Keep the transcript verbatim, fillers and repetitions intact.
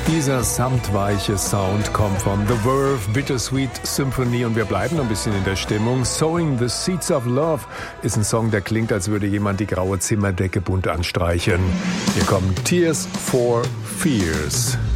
Dieser samtweiche Sound kommt von The Verve, Bittersweet Symphony und wir bleiben ein bisschen in der Stimmung. Sowing the Seeds of Love ist ein Song, der klingt, als würde jemand die graue Zimmerdecke bunt anstreichen. Hier kommen Tears for Fears.